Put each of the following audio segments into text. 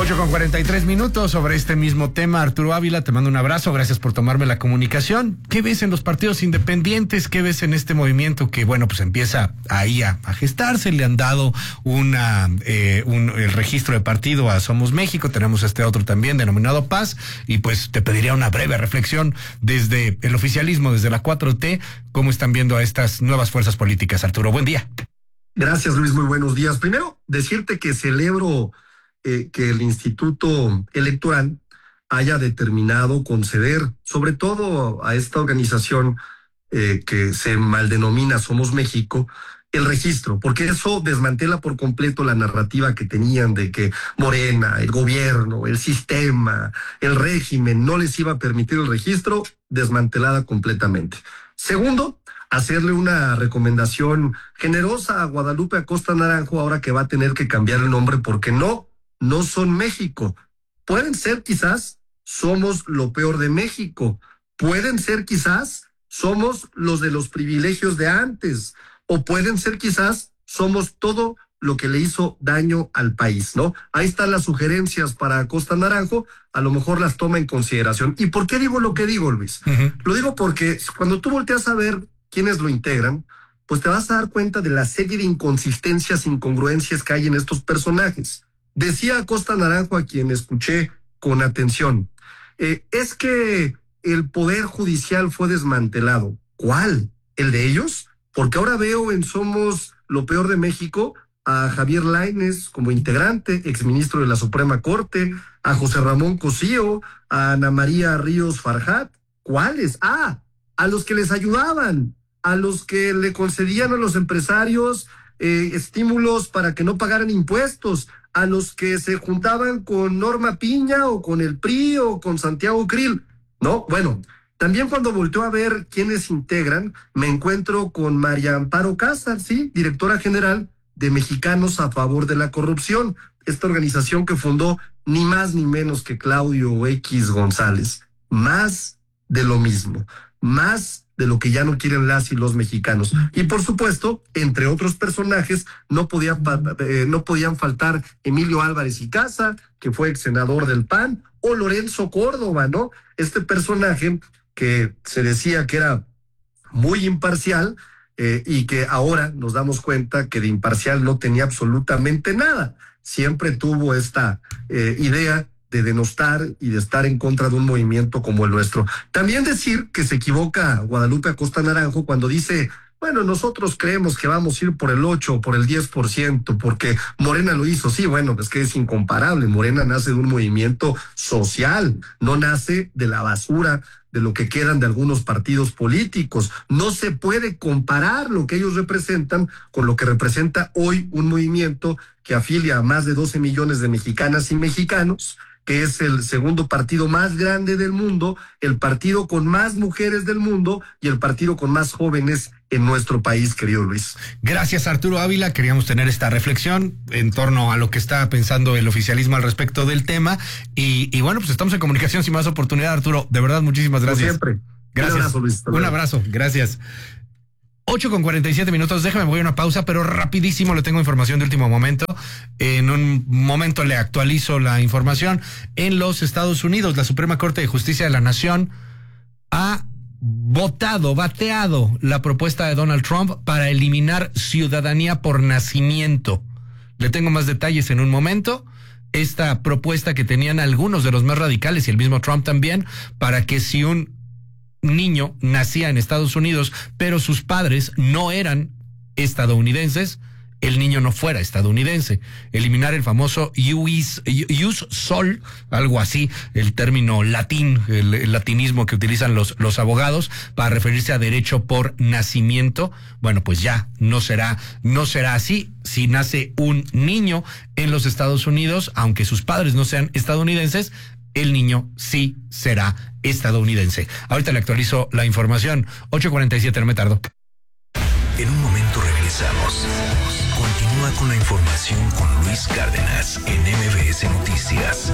8:43 sobre este mismo tema. Arturo Ávila, te mando un abrazo, gracias por tomarme la comunicación. ¿Qué ves en los partidos independientes? ¿Qué ves en este movimiento que, bueno, pues empieza ahí a gestarse? Le han dado el registro de partido a Somos México, tenemos este otro también denominado Paz, y pues te pediría una breve reflexión desde el oficialismo, desde la 4T, ¿cómo están viendo a estas nuevas fuerzas políticas? Arturo, buen día. Gracias, Luis, muy buenos días. Primero, decirte que celebro que el Instituto Electoral haya determinado conceder, sobre todo a esta organización que se maldenomina Somos México, el registro, porque eso desmantela por completo la narrativa que tenían de que Morena, el gobierno, el sistema, el régimen no les iba a permitir el registro, desmantelada completamente. Segundo, hacerle una recomendación generosa a Guadalupe Acosta Naranjo ahora que va a tener que cambiar el nombre porque no son México. Pueden ser quizás Somos lo peor de México. Pueden ser quizás somos los de los privilegios de antes. O pueden ser quizás somos todo lo que le hizo daño al país, ¿no? Ahí están las sugerencias para Acosta Naranjo, a lo mejor las toma en consideración. ¿Y por qué digo lo que digo, Luis? Lo digo porque cuando tú volteas a ver quiénes lo integran, pues te vas a dar cuenta de la serie de inconsistencias, incongruencias que hay en estos personajes. Decía Acosta Naranjo, a quien escuché con atención, es que el Poder Judicial fue desmantelado. ¿Cuál? ¿El de ellos? Porque ahora veo en Somos lo peor de México a Javier Lainez como integrante, exministro de la Suprema Corte, a José Ramón Cosío, a Ana María Ríos Farjat. ¿Cuáles? A los que les ayudaban, a los que le concedían a los empresarios estímulos para que no pagaran impuestos, a los que se juntaban con Norma Piña o con el PRI o con Santiago Krill, ¿no? Bueno, también cuando volteo a ver quiénes integran, me encuentro con María Amparo Casas, ¿sí? Directora general de Mexicanos a Favor de la Corrupción, esta organización que fundó ni más ni menos que Claudio X González. Más de lo mismo, más de lo que ya no quieren las y los mexicanos. Y por supuesto, entre otros personajes, no podían faltar Emilio Álvarez y Casa, que fue ex senador del PAN, o Lorenzo Córdoba, ¿no? Este personaje que se decía que era muy imparcial y que ahora nos damos cuenta que de imparcial no tenía absolutamente nada. Siempre tuvo esta idea de denostar y de estar en contra de un movimiento como el nuestro. También decir que se equivoca Guadalupe Acosta Naranjo cuando dice, bueno, nosotros creemos que vamos a ir por el 8 o por el 10%, porque Morena lo hizo. Sí, bueno, es que es incomparable. Morena nace de un movimiento social, no nace de la basura de lo que quedan de algunos partidos políticos. No se puede comparar lo que ellos representan con lo que representa hoy un movimiento que afilia a más de 12 millones de mexicanas y mexicanos, que es el segundo partido más grande del mundo, el partido con más mujeres del mundo y el partido con más jóvenes en nuestro país, querido Luis. Gracias, Arturo Ávila. Queríamos tener esta reflexión en torno a lo que está pensando el oficialismo al respecto del tema. Y bueno, pues estamos en comunicación sin más oportunidad, Arturo. De verdad, muchísimas gracias. Como siempre. Gracias. Un abrazo, Luis. Un abrazo, gracias. 8:47, déjame, voy a una pausa, pero rapidísimo le tengo información de último momento. En un momento le actualizo la información. En los Estados Unidos, la Suprema Corte de Justicia de la Nación ha bateado la propuesta de Donald Trump para eliminar ciudadanía por nacimiento. Le tengo más detalles en un momento. Esta propuesta que tenían algunos de los más radicales y el mismo Trump también, para que si un niño nacía en Estados Unidos, pero sus padres no eran estadounidenses, el niño no fuera estadounidense. Eliminar el famoso ius sol, algo así, el término latín, el latinismo que utilizan los abogados para referirse a derecho por nacimiento. Bueno, pues ya no será así. Si nace un niño en los Estados Unidos, aunque sus padres no sean estadounidenses, el niño sí será estadounidense. Ahorita le actualizo la información. 8:47, no me tardo. En un momento regresamos. Continúa con la información con Luis Cárdenas en MBS Noticias.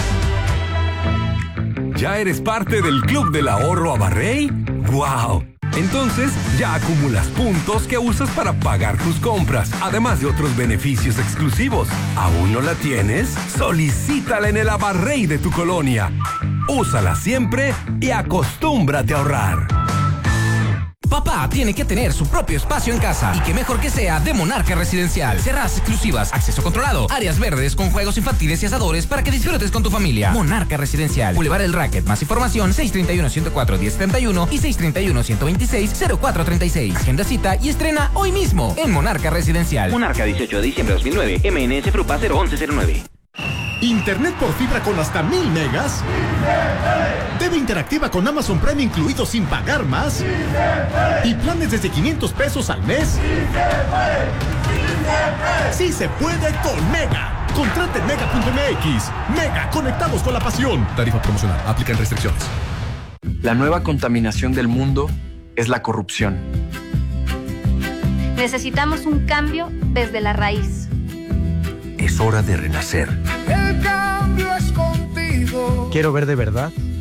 ¿Ya eres parte del Club del Ahorro Abarrey? ¡Wow! Entonces, ya acumulas puntos que usas para pagar tus compras, además de otros beneficios exclusivos. ¿Aún no la tienes? Solicítala en el Abarrey de tu colonia. Úsala siempre y acostúmbrate a ahorrar. Papá tiene que tener su propio espacio en casa y que mejor que sea de Monarca Residencial. Terrazas exclusivas, acceso controlado, áreas verdes con juegos infantiles y asadores para que disfrutes con tu familia. Monarca Residencial, Boulevard El Racket. Más información 631-104-1071 y 631-126-0436. Agenda cita y estrena hoy mismo en Monarca Residencial. Monarca, 18 de diciembre de 2009. MNS Frupa 01109. ¿Internet por fibra con hasta 1000 megas? ¿TV interactiva con Amazon Prime incluido sin pagar más? ¿Y planes desde 500 pesos al mes? ¡Sí se puede con Mega! Contrate en Mega.mx. Mega, conectados con la pasión. Tarifa promocional. Aplican restricciones. La nueva contaminación del mundo es la corrupción. Necesitamos un cambio desde la raíz. Es hora de renacer. El cambio es contigo. Quiero ver de verdad